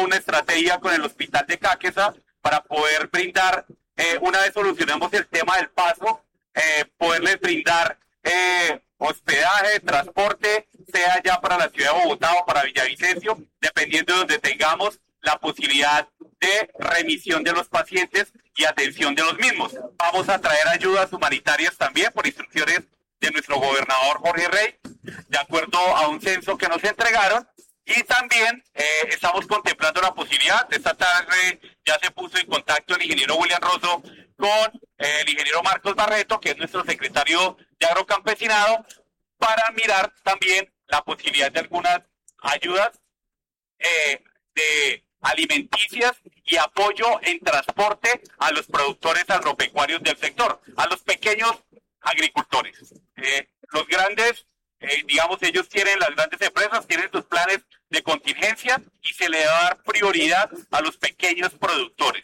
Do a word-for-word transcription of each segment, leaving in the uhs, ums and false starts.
una estrategia con el hospital de Cáqueza para poder brindar, eh, una vez solucionemos el tema del paso, eh, poderles brindar eh, hospedaje, transporte, sea ya para la ciudad de Bogotá o para Villavicencio, dependiendo de donde tengamos la posibilidad de remisión de los pacientes y atención de los mismos. Vamos a traer ayudas humanitarias también por instrucciones de nuestro gobernador Jorge Rey, de acuerdo a un censo que nos entregaron. Y también eh, estamos contemplando la posibilidad, esta tarde ya se puso en contacto el ingeniero William Rosso con eh, el ingeniero Marcos Barreto, que es nuestro secretario de Agrocampesinado, para mirar también la posibilidad de algunas ayudas eh, de alimenticias y apoyo en transporte a los productores agropecuarios del sector, a los pequeños agricultores. Eh, los grandes, eh, digamos, ellos tienen, las grandes empresas tienen sus planes de contingencia y se le va a dar prioridad a los pequeños productores.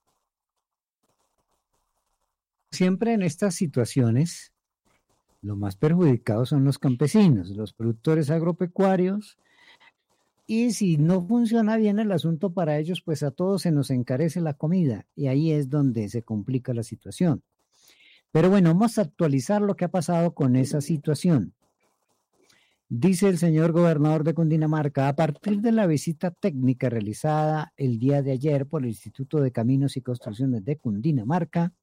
Siempre en estas situaciones, los más perjudicados son los campesinos, los productores agropecuarios, y si no funciona bien el asunto para ellos, pues a todos se nos encarece la comida, y ahí es donde se complica la situación. Pero bueno, vamos a actualizar lo que ha pasado con esa situación. Dice el señor gobernador de Cundinamarca, a partir de la visita técnica realizada el día de ayer por el Instituto de Caminos y Construcciones de Cundinamarca,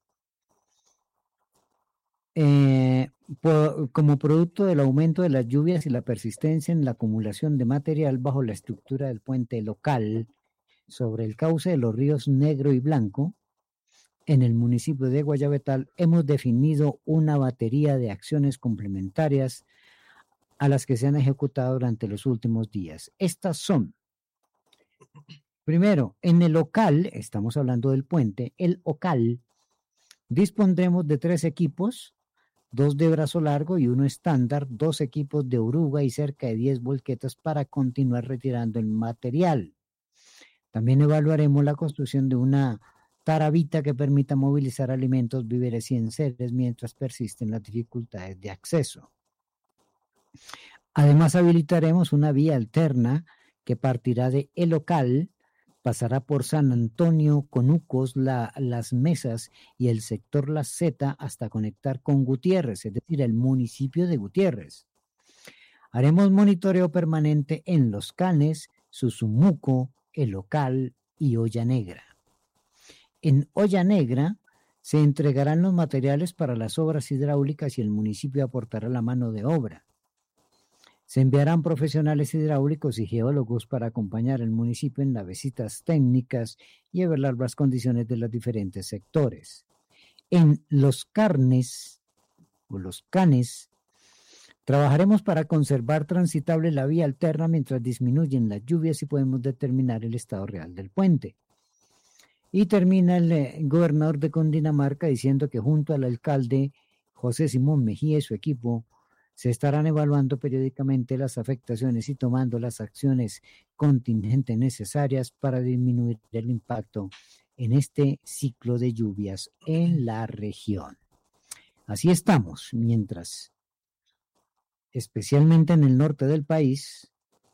eh, por, como producto del aumento de las lluvias y la persistencia en la acumulación de material bajo la estructura del puente local sobre el cauce de los ríos Negro y Blanco, en el municipio de Guayabetal, hemos definido una batería de acciones complementarias a las que se han ejecutado durante los últimos días. Estas son, primero, en el local, estamos hablando del puente, el local, dispondremos de tres equipos, dos de brazo largo y uno estándar, dos equipos de oruga y cerca de diez volquetas para continuar retirando el material. También evaluaremos la construcción de una taravita que permita movilizar alimentos, víveres y enseres mientras persisten las dificultades de acceso. Además, habilitaremos una vía alterna que partirá de El Local, pasará por San Antonio, Conucos, la, Las Mesas y el sector La Zeta hasta conectar con Gutiérrez, es decir, el municipio de Gutiérrez. Haremos monitoreo permanente en Los Canes, Susumuco, El Local y Olla Negra. En Olla Negra se entregarán los materiales para las obras hidráulicas y el municipio aportará la mano de obra. Se enviarán profesionales hidráulicos y geólogos para acompañar al municipio en las visitas técnicas y evaluar las condiciones de los diferentes sectores. En Los Carnes, o Los Canes, trabajaremos para conservar transitable la vía alterna mientras disminuyen las lluvias y podemos determinar el estado real del puente. Y termina el eh, gobernador de Cundinamarca diciendo que junto al alcalde José Simón Mejía y su equipo se estarán evaluando periódicamente las afectaciones y tomando las acciones contingentes necesarias para disminuir el impacto en este ciclo de lluvias en la región. Así estamos, mientras, especialmente en el norte del país,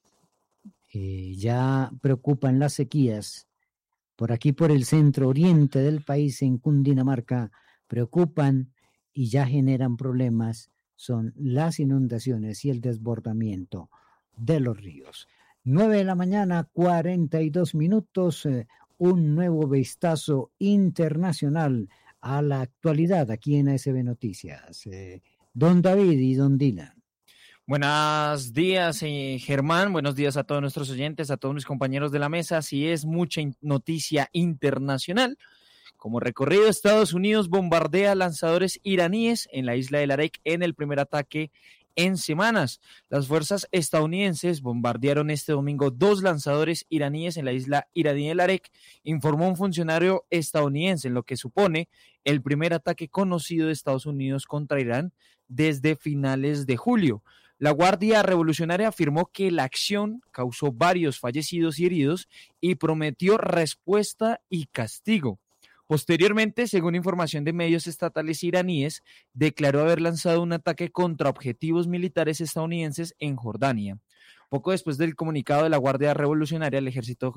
eh, ya preocupan las sequías. Por aquí, por el centro oriente del país, en Cundinamarca, preocupan y ya generan problemas, son las inundaciones y el desbordamiento de los ríos. nueve de la mañana, cuarenta y dos minutos, eh, un nuevo vistazo internacional a la actualidad aquí en A S B Noticias. Eh, don David y don Dylan. Buenos días, eh, Germán. Buenos días a todos nuestros oyentes, a todos mis compañeros de la mesa. Así es, mucha in- noticia internacional. Como recorrido, Estados Unidos bombardea lanzadores iraníes en la isla del Areq en el primer ataque en semanas. Las fuerzas estadounidenses bombardearon este domingo dos lanzadores iraníes en la isla iraní del Areq, informó un funcionario estadounidense, en lo que supone el primer ataque conocido de Estados Unidos contra Irán desde finales de julio. La Guardia Revolucionaria afirmó que la acción causó varios fallecidos y heridos y prometió respuesta y castigo. Posteriormente, según información de medios estatales iraníes, declaró haber lanzado un ataque contra objetivos militares estadounidenses en Jordania. Poco después del comunicado de la Guardia Revolucionaria, el ejército